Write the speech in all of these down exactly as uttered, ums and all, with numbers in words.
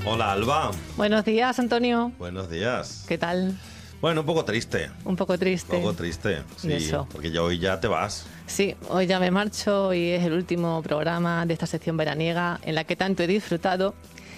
Hola, Alba. Buenos días, Antonio. Buenos días. ¿Qué tal? Bueno, un poco triste. Un poco triste. Un poco triste, sí, eso. porque ya hoy ya te vas. Sí, hoy ya me marcho y es el último programa de esta sección veraniega en la que tanto he disfrutado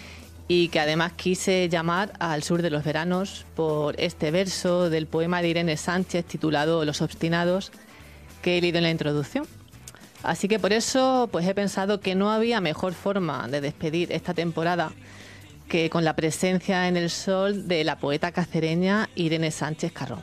y que además quise llamar al sur de los veranos por este verso del poema de Irene Sánchez titulado Los obstinados, que he leído en la introducción. Así que por eso pues he pensado que no había mejor forma de despedir esta temporada que con la presencia en el sol de la poeta cacereña Irene Sánchez Carrón.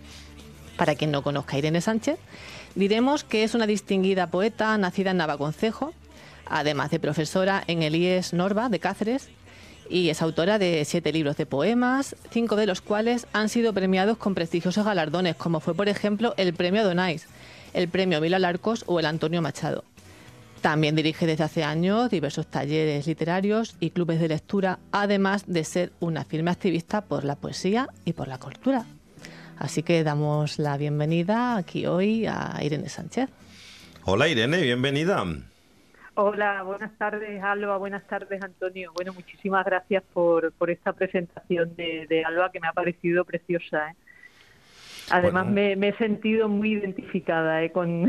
Para quien no conozca a Irene Sánchez, diremos que es una distinguida poeta nacida en Navaconcejo, además de profesora en el I E S Norba de Cáceres, y es autora de siete libros de poemas, cinco de los cuales han sido premiados con prestigiosos galardones, como fue por ejemplo el Premio Adonais, el Premio Mil Alarcos o el Antonio Machado. También dirige desde hace años diversos talleres literarios y clubes de lectura, además de ser una firme activista por la poesía y por la cultura. Así que damos la bienvenida aquí hoy a Irene Sánchez. Hola, Irene, bienvenida. Hola, buenas tardes, Alba, buenas tardes, Antonio. Bueno, muchísimas gracias por, por esta presentación de, de Alba, que me ha parecido preciosa, ¿eh? Además, bueno, me, me he sentido muy identificada ¿eh? con,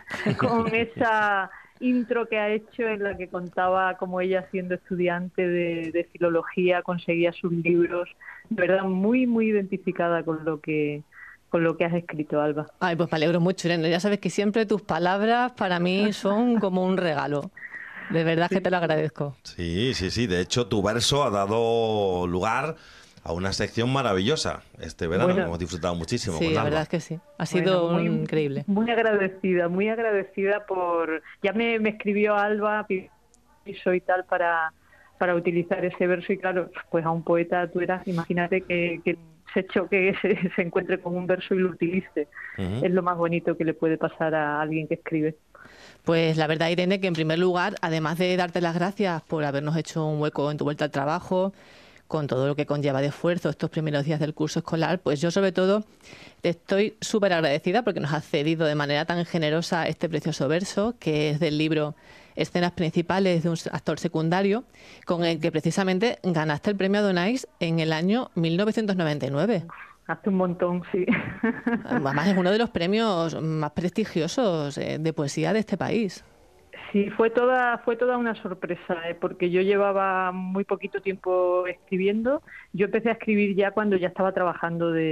con esa intro que ha hecho en la que contaba cómo ella, siendo estudiante de, de filología, conseguía sus libros. De verdad, muy, muy identificada con lo que con lo que has escrito, Alba. Ay, pues me alegro mucho, Irene. Ya sabes que siempre tus palabras para mí son como un regalo. De verdad sí. que te lo agradezco. Sí, sí, sí. De hecho, tu verso ha dado lugar a una sección maravillosa este verano, bueno, que hemos disfrutado muchísimo. Sí, con la Alba. verdad es que sí. Ha sido bueno, muy, increíble. Muy agradecida, muy agradecida por... Ya me, me escribió Alba, piso y tal, para, para utilizar ese verso. Y claro, pues a un poeta tú eras, imagínate que, que se choque, se, se encuentre con un verso y lo utilice. Uh-huh. Es lo más bonito que le puede pasar a alguien que escribe. Pues la verdad, Irene, que en primer lugar, además de darte las gracias por habernos hecho un hueco en tu vuelta al trabajo, con todo lo que conlleva de esfuerzo estos primeros días del curso escolar, pues yo sobre todo te estoy súper agradecida porque nos has cedido de manera tan generosa este precioso verso, que es del libro Escenas principales de un actor secundario, con el que precisamente ganaste el premio Adonais en el año mil novecientos noventa y nueve. Hace un montón, sí. Además es uno de los premios más prestigiosos de poesía de este país. Sí, fue toda fue toda una sorpresa, ¿eh? Porque yo llevaba muy poquito tiempo escribiendo. Yo empecé a escribir ya cuando ya estaba trabajando de